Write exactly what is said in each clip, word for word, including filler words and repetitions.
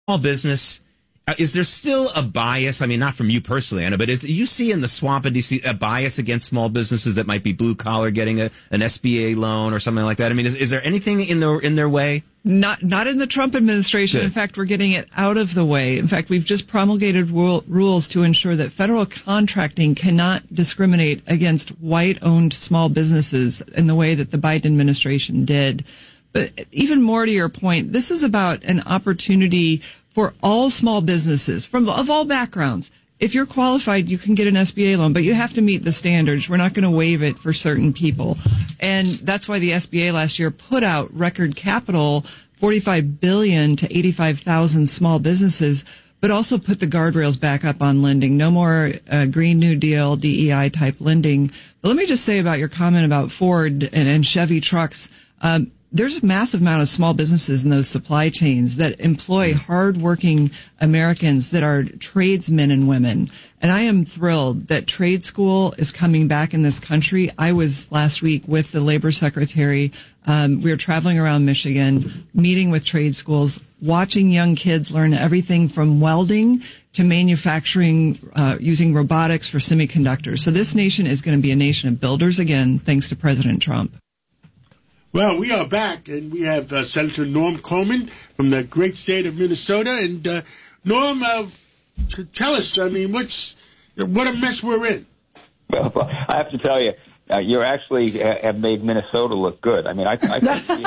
small business, uh, is there still a bias? I mean, not from you personally, Anna, but is you see in the swamp, and do you see a bias against small businesses that might be blue collar getting a, an S B A loan or something like that? I mean, is, is there anything in their in their way? Not not in the Trump administration. Good. In fact, we're getting it out of the way. In fact, we've just promulgated rule, rules to ensure that federal contracting cannot discriminate against white-owned small businesses in the way that the Biden administration did. But even more to your point, this is about an opportunity for all small businesses from of all backgrounds. If you're qualified, you can get an S B A loan, but you have to meet the standards. We're not going to waive it for certain people. And that's why the S B A last year put out record capital, forty-five billion dollars to eighty-five thousand small businesses, but also put the guardrails back up on lending. No more uh, Green New Deal, D E I type lending. But let me just say about your comment about Ford and, and Chevy trucks. Um, There's a massive amount of small businesses in those supply chains that employ hardworking Americans that are tradesmen and women. And I am thrilled that trade school is coming back in this country. I was last week with the labor secretary. Um, we were traveling around Michigan, meeting with trade schools, watching young kids learn everything from welding to manufacturing uh, using robotics for semiconductors. So this nation is going to be a nation of builders again, thanks to President Trump. Well, we are back, and we have uh, Senator Norm Coleman from the great state of Minnesota. And, uh, Norm, uh, t- tell us, I mean, what's what a mess we're in. Well, I have to tell you, uh, you actually uh, have made Minnesota look good. I mean, I, I think we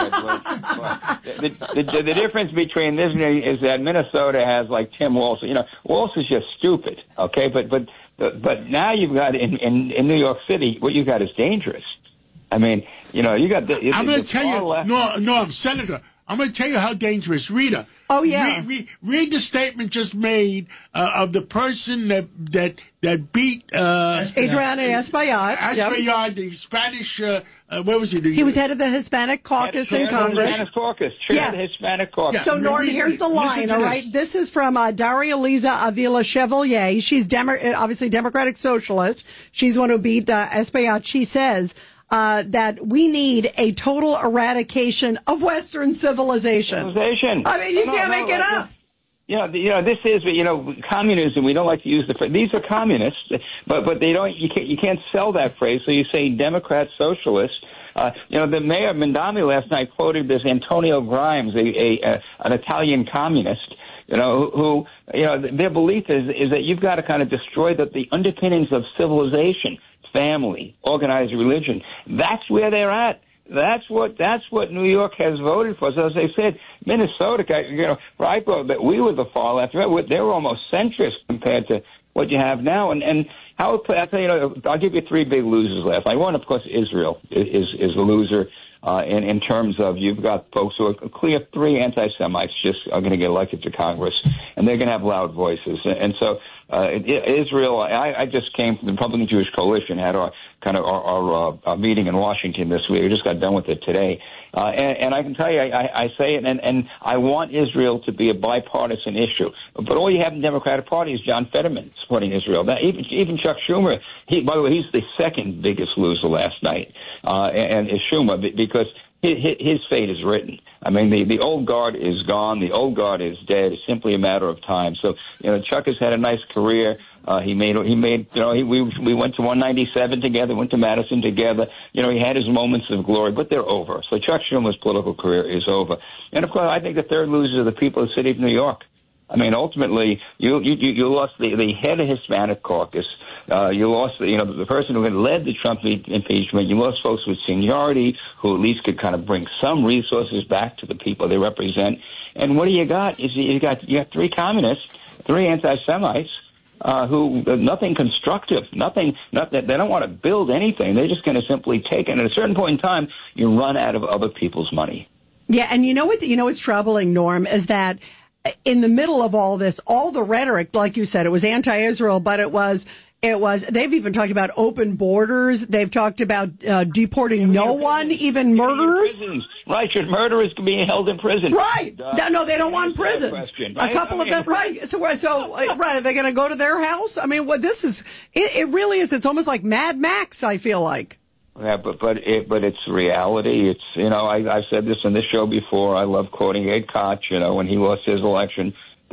had the, the, the difference between this is that Minnesota has, like, Tim Walz. You know, Walz is just stupid, okay? But but but now you've got, in, in, in New York City, what you've got is dangerous. I mean, you know, you got the... I'm going to tell you, no, no, Senator, I'm going to tell you how dangerous. Rita. Oh, yeah. Read, read, read the statement just made uh, of the person that that that beat... Uh, Adriana Espaillat. Espaillat, yep. The Spanish... Uh, uh, where was he? The, he was head of the Hispanic Caucus in Congress. Hispanic Caucus. Chair yeah. of the Hispanic Caucus. Yeah. So, Norm, here's the line, all right? This. this is from uh, Daria Liza Avila Chevalier. She's Demo- obviously Democratic Socialist. She's the one who beat uh, Espaillat. She says... Uh, that we need a total eradication of Western civilization. Civilization. I mean, you no, can't no, make it like, up. You know, you know, this is, you know, communism. We don't like to use the phrase. These are communists, but but they don't. You can't you can't sell that phrase. So you say Democrat, socialist. Uh, you know, the mayor of Mandami last night quoted this Antonio Grimes, a, a, a an Italian communist. You know, who, you know, their belief is is that you've got to kind of destroy the, the underpinnings of civilization. Family, organized religion. That's where they're at. That's what that's what New York has voted for. So as I said, Minnesota, you know, I thought that we were the far left. They were almost centrist compared to what you have now. And and how I'll tell you, you know, I'll give you three big losers last night. One, of course, Israel is is the loser. Uh, in, in terms of you've got folks who are clear three anti-Semites just are going to get elected to Congress, and they're going to have loud voices. And, and so uh, Israel, I, I just came from the Republican Jewish Coalition, had our kind of our, our, uh, our meeting in Washington this week. We just got done with it today. Uh, and, and I can tell you, I, I say it, and, and I want Israel to be a bipartisan issue. But all you have in the Democratic Party is John Fetterman supporting Israel. Now, even, even Chuck Schumer, he, by the way, he's the second biggest loser last night, uh, and, and is Schumer, because his, his fate is written. I mean, the, the old guard is gone. The old guard is dead. It's simply a matter of time. So, you know, Chuck has had a nice career. Uh, he made, he made, you know, he, we, we went to one ninety-seven together, went to Madison together. You know, he had his moments of glory, but they're over. So Chuck Schumer's political career is over. And of course, I think the third loser are the people of the city of New York. I mean, ultimately, you, you, you lost the, the head of Hispanic caucus. Uh, you lost, the, you know, the person who had led the Trump impeachment. You lost folks with seniority who at least could kind of bring some resources back to the people they represent. And what do you got? Is you got you got three communists, three anti-Semites, uh, who uh, nothing constructive, nothing. Not, they don't want to build anything. They're just going to simply take it. And at a certain point in time, you run out of other people's money. Yeah, and you know what? You know what's troubling, Norm, is that in the middle of all this, all the rhetoric, like you said, it was anti-Israel, but it was. It was. They've even talked about open borders. They've talked about uh, deporting no one, even murderers. Right, should murderers be held in prison? Right. Uh, no, no, they don't want prisons. Question, right? A couple I mean, of them. Right. So, so right, are they going to go to their house? I mean, what this is, it, it really is. It's almost like Mad Max. I feel like. Yeah, but but it, but it's reality. It's, you know, I I've said this in this show before. I love quoting Ed Koch. You know, when he lost his election,